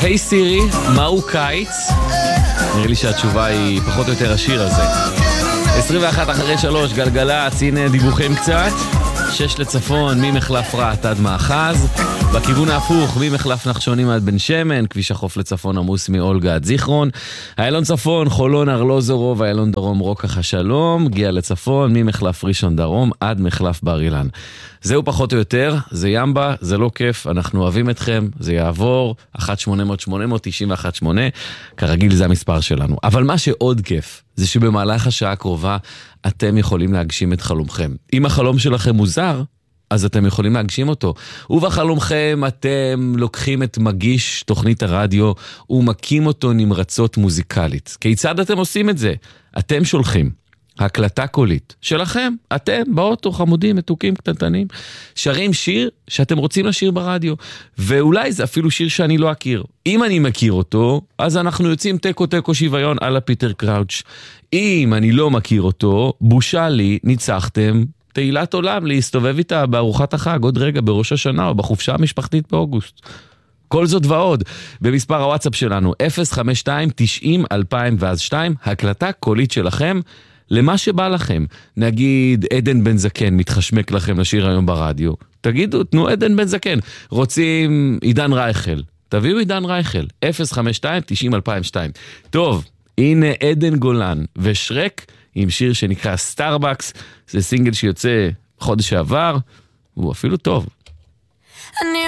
היי סירי, מהו קיץ? נראה לי שהתשובה היא פחות או יותר השיר הזה. 21 אחרי 3, גלגלצ, הנה דיווחים קצת. 6 לצפון, ממחלף רעת עד מאחז. בכיוון ההפוך, ממחלף נחשונים עד בן שמן. כביש החוף לצפון עמוס מאולגה עד זיכרון. איילון צפון, חולון, ארלוזורוב, איילון דרום, רוקח השלום. גיע לצפון, ממחלף ראשון דרום עד מחלף בר אילן. זהו פחות או יותר, זה ימבה, זה לא כיף, אנחנו אוהבים אתכם, זה יעבור, 1-800-891-8, כרגיל זה המספר שלנו. אבל מה שעוד כיף, זה שבמהלך השעה הקרובה, אתם יכולים להגשים את חלומכם. אם החלום שלכם מוזר, אז אתם יכולים להגשים אותו. ובחלומכם אתם לוקחים את מגיש תוכנית הרדיו, ומקים אותו נמרצות מוזיקלית. כיצד אתם עושים את זה? אתם שולחים הקלטה קולית שלכם, אתם באוטו חמודים, מתוקים, קטנטנים, שרים שיר שאתם רוצים לשיר ברדיו, ואולי זה אפילו שיר שאני לא אכיר. אם אני מכיר אותו, אז אנחנו יוצאים תיקו שוויון על הפיטר קראוץ'. אם אני לא מכיר אותו, בושה לי, ניצחתם תהילת עולם להסתובב איתה בארוחת החג, עוד רגע בראש השנה או בחופשה המשפחתית באוגוסט. כל זאת ועוד, במספר הוואטסאפ שלנו, 052-90-2002, הקלטה קולית שלכם, למה שבא לכם. נגיד עדן בן זקן מתחשמק לכם לשיר היום ברדיו, תגידו, תנו עדן בן זקן. רוצים עידן רייכל, תביאו עידן רייכל, 052-90-2002. טוב, הנה עדן גולן ושרק עם שיר שנקרא סטארבקס, זה סינגל שיוצא חודש שעבר, הוא אפילו טוב.